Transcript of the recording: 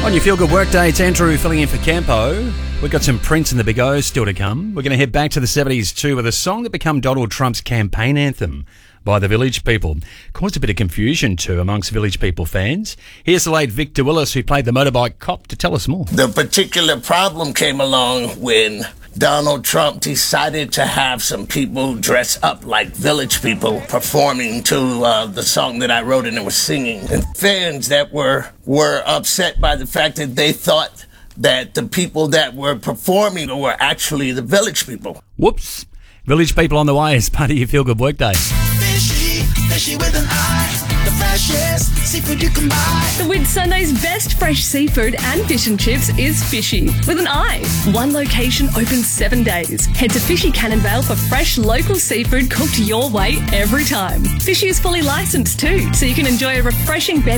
On your Feel Good Workday, it's Andrew filling in for Campo. We've got some Prince and the Big O still to come. We're going to head back to the 70s too with a song that became Donald Trump's campaign anthem by the Village People. Caused a bit of confusion too amongst Village People fans. Here's the late Victor Willis, who played the motorbike cop, to tell us more. The particular problem came along when Donald Trump decided to have some people dress up like Village People performing to the song that I wrote and was singing. And fans that were upset by the fact that they thought that the people that were performing were actually the Village People. Whoops. Village People on the way as part of your Feel Good Workday. Fishy, fishy with an eye, the freshest seafood you can buy. The Whit Sunday's best fresh seafood and fish and chips is Fishy with an eye. One location open 7 days. Head to Fishy Cannonvale for fresh local seafood cooked your way every time. Fishy is fully licensed too, so you can enjoy a refreshing bed